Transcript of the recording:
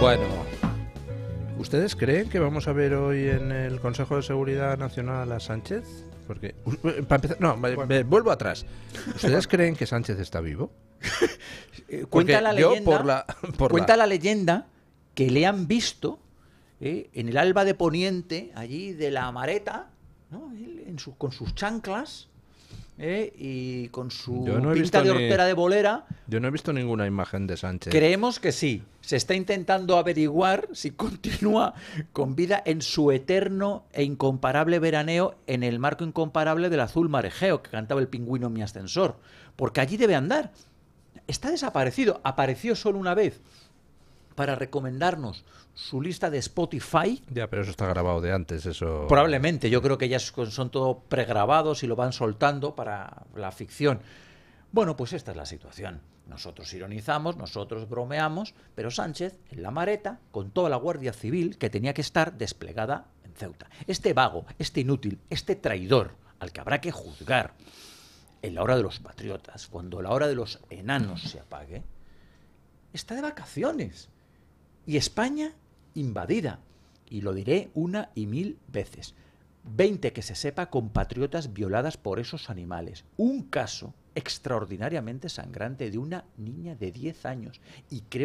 Bueno, ¿ustedes creen que vamos a ver hoy en el Consejo de Seguridad Nacional a Sánchez? Porque, para empezar, no, vuelvo atrás. ¿Ustedes creen que Sánchez está vivo? Cuenta la leyenda, Cuenta la leyenda que le han visto en el alba de Poniente, allí de la Mareta, ¿no? Con sus chanclas y con su pinta de hortera de bolera. Yo no he visto ninguna imagen de Sánchez. Creemos que sí. Se está intentando averiguar si continúa con vida en su eterno e incomparable veraneo en el marco incomparable del azul marejeo que cantaba el pingüino en mi ascensor. Porque allí debe andar. Está desaparecido. Apareció solo una vez para recomendarnos su lista de Spotify. Ya, pero eso está grabado de antes, eso... Probablemente. Yo creo que ya son todo pregrabados y lo van soltando para la ficción. Bueno, pues esta es la situación. Nosotros ironizamos, nosotros bromeamos, pero Sánchez, en la Mareta, con toda la Guardia Civil que tenía que estar desplegada en Ceuta. Este vago, este inútil, este traidor, al que habrá que juzgar en la hora de los patriotas, cuando la hora de los enanos se apague, está de vacaciones. Y España invadida. Y lo diré una y mil veces. 20 que se sepa compatriotas violadas por esos animales. Un caso extraordinariamente sangrante de una niña de 10 años. Y creo